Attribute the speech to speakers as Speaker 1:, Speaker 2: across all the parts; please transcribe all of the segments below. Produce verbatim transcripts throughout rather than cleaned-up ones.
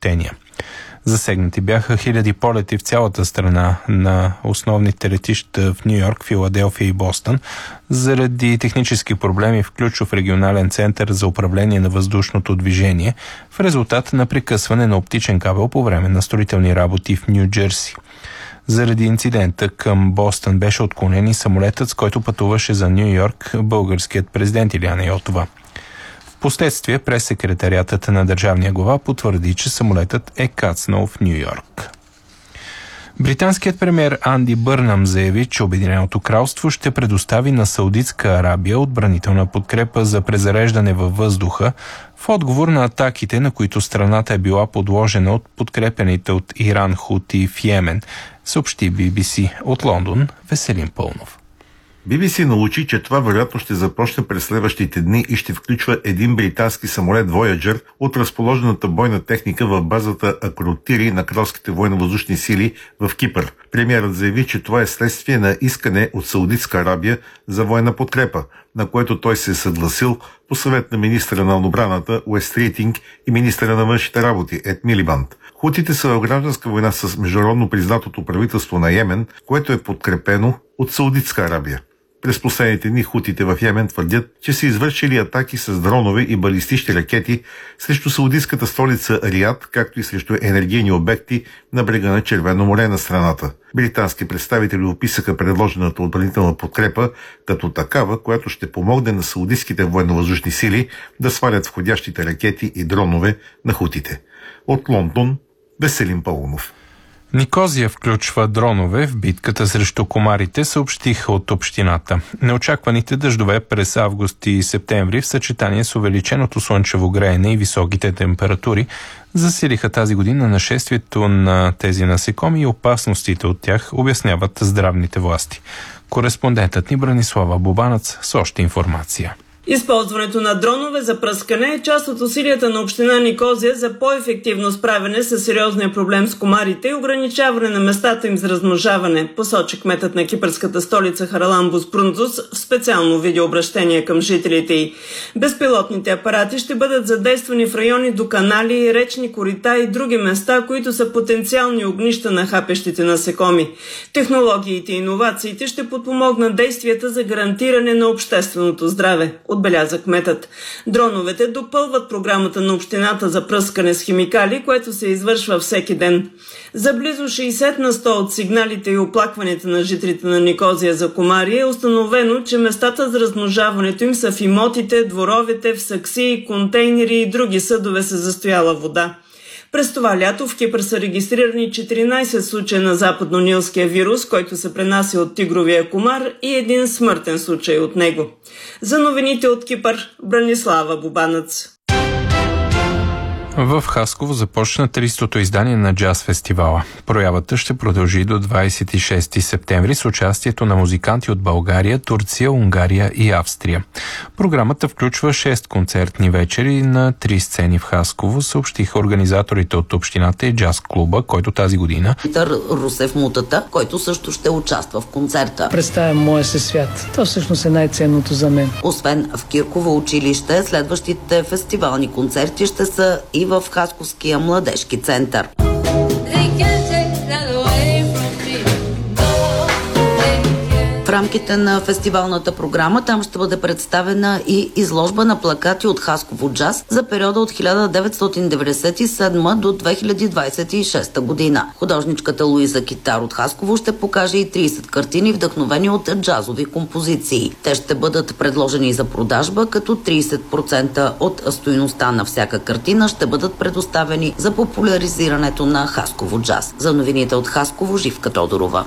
Speaker 1: посещения. Засегнати бяха хиляди полети в цялата страна на основните летища в Ню Йорк, Филаделфия и Бостън заради технически проблеми в ключов регионален център за управление на въздушното движение в резултат на прекъсване на оптичен кабел по време на строителни работи в Ню Джерси. Заради инцидента към Бостън беше отклонен и самолетът, с който пътуваше за Ню Йорк българският президент Илияна Йотова. Впоследствие прес-секретариатът на държавния глава потвърди, че самолетът е кацнал в Ню Йорк. Британският премиер Анди Бърнам заяви, че Обединеното кралство ще предостави на Саудитска Арабия отбранителна подкрепа за презареждане във въздуха в отговор на атаките, на които страната е била подложена от подкрепените от Иран хути в Йемен, съобщи Би Би Си. От Лондон Веселин Пълнов.
Speaker 2: Би Би Си научи, че това вероятно ще започне през следващите дни и ще включва един британски самолет Voyager от разположената бойна техника в базата Акротири на Кралските военновъздушни сили в Кипър. Премиерът заяви, че това е следствие на искане от Саудитска Арабия за военна подкрепа, на което той се е съгласил по съвет на министра на отбраната Уест Рейтинг и министра на външните работи Ед Милибанд. Хутите са в гражданска война с международно признатото правителство на Йемен, което е подкрепено от Саудитска Арабия. През последните дни хутите в Йемен твърдят, че са извършили атаки с дронове и балистични ракети срещу саудитската столица Риад, както и срещу енергийни обекти на брега на Червено море на страната. Британски представители описаха предложената отбранителна подкрепа като такава, която ще помогне на саудитските военновъздушни сили да свалят входящите ракети и дронове на хутите. От Лондон Веселин Пълнов.
Speaker 1: Никозия включва дронове в битката срещу комарите, съобщиха от общината. Неочакваните дъждове през август и септември в съчетание с увеличеното слънчево греене и високите температури засилиха тази година нашествието на тези насекоми и опасностите от тях, обясняват здравните власти. Кореспондентът ни Бранислава Бобанец с още информация.
Speaker 3: Използването на дронове за пръскане е част от усилията на община Никозия за по-ефективно справяне с сериозния проблем с комарите и ограничаване на местата им за размножаване, посочи кметът на кипърската столица Хараламбус Прунзус в специално видеообращение към жителите й. Безпилотните апарати ще бъдат задействани в райони до канали, речни корита и други места, които са потенциални огнища на хапещите насекоми. Технологиите и иновациите ще подпомогнат действията за гарантиране на общественото здраве, отбеляза кметът. Дроновете допълват програмата на общината за пръскане с химикали, което се извършва всеки ден. За близо шейсет на сто от сигналите и оплакванията на жителите на Никозия за комари е установено, че местата за размножаването им са в имотите, дворовете, в саксии, контейнери и други съдове с застояла вода. През това лято в Кипър са регистрирани четиринайсет случая на западно-нилския вирус, който се пренася от тигровия комар, и един смъртен случай от него. За новините от Кипър, Бранислава Бобанец.
Speaker 1: В Хасково започна тридесетото издание на джаз фестивала. Проявата ще продължи до двадесет и шести септември с участието на музиканти от България, Турция, Унгария и Австрия. Програмата включва шест концертни вечери на три сцени в Хасково, съобщиха организаторите от общината и джаз клуба, който тази година
Speaker 4: Питър Русев Мутата, който също ще участва в концерта.
Speaker 5: Представям моя се свят. Това всъщност е най-ценното за мен.
Speaker 4: Освен в Кирково училище, следващите фестивални концерти ще са и в Хасковския младежки център. В рамките на фестивалната програма там ще бъде представена и изложба на плакати от Хасково джаз за периода от хиляда деветстотин деветдесет и седма до две хиляди двадесет и шеста година. Художничката Луиза Китар от Хасково ще покаже и тридесет картини, вдъхновени от джазови композиции. Те ще бъдат предложени за продажба, като тридесет процента от стойността на всяка картина ще бъдат предоставени за популяризирането на Хасково джаз. За новините от Хасково, Живка Тодорова.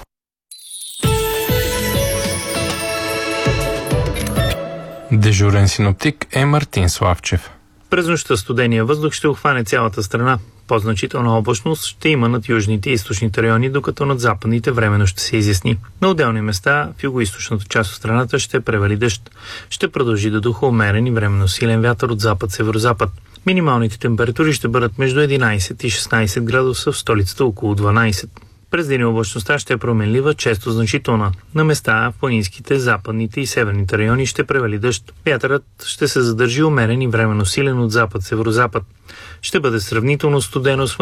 Speaker 1: Дежурен синоптик е Мартин Славчев.
Speaker 6: През нощта студения въздух ще обхване цялата страна. По-значителна облачност ще има над южните и източните райони, докато над западните временно ще се изясни. На отделни места в югоизточната част от страната ще превали дъжд. Ще продължи да духа умерен и временно силен вятър от запад-северозапад. Минималните температури ще бъдат между единадесет и шестнадесет градуса, в столицата около дванадесет. През деня облачността ще е променлива, често значителна. На места в планинските, западните и северните райони ще превали дъжд. Вятърът ще се задържи умерен и временно силен от запад-северозапад. Ще бъде сравнително студено с